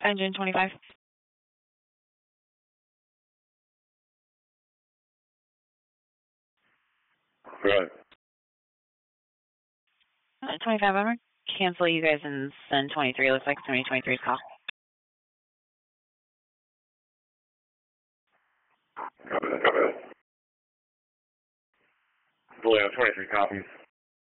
Engine 25. Right. 25, I'm going to cancel you guys and send 23. Looks like 2023's call. Copy that. Copy that. Delay on 23 copies.